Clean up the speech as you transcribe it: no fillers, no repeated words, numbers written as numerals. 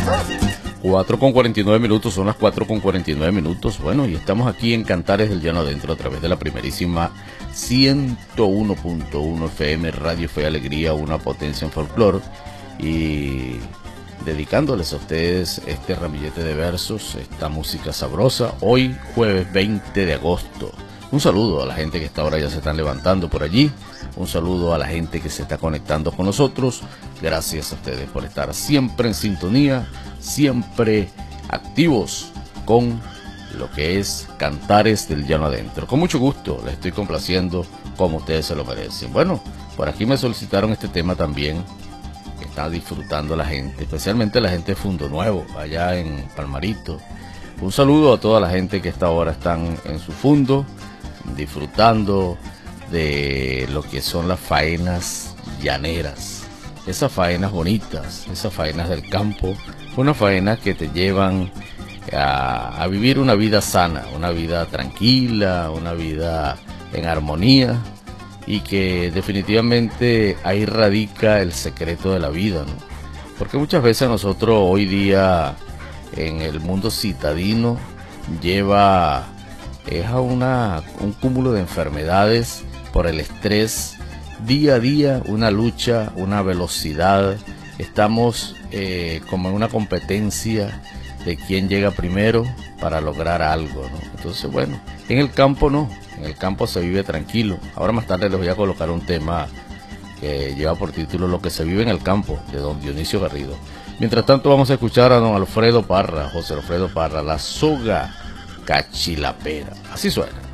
4:49 son las 4:49. Bueno, y estamos aquí en Cantares del Llano Adentro a través de la primerísima 101.1 FM, Radio Fe y Alegría, una potencia en folclore. Y dedicándoles a ustedes este ramillete de versos, esta música sabrosa, hoy jueves 20 de agosto. Un saludo a la gente que esta hora ya se están levantando por allí. Un saludo a la gente que se está conectando con nosotros. Gracias a ustedes por estar siempre en sintonía, siempre activos con lo que es Cantares del Llano Adentro. Con mucho gusto les estoy complaciendo como ustedes se lo merecen. Bueno, por aquí me solicitaron este tema también, que está disfrutando la gente, especialmente la gente de Fundo Nuevo, allá en Palmarito. Un saludo a toda la gente que esta hora están en su fundo, disfrutando de lo que son las faenas llaneras, esas faenas bonitas, esas faenas del campo, unas faenas que te llevan a vivir una vida sana, una vida tranquila, una vida en armonía, y que definitivamente ahí radica el secreto de la vida, ¿no? Porque muchas veces nosotros hoy día en el mundo citadino es a un cúmulo de enfermedades por el estrés, día a día una lucha, una velocidad. Estamos como en una competencia de quién llega primero para lograr algo, ¿no? Entonces, bueno, en el campo no, en el campo se vive tranquilo. Ahora más tarde les voy a colocar un tema que lleva por título Lo que se vive en el campo, de don Dionisio Garrido. Mientras tanto vamos a escuchar a don Alfredo Parra, José Alfredo Parra, La Soga Cachilapera. Así suena.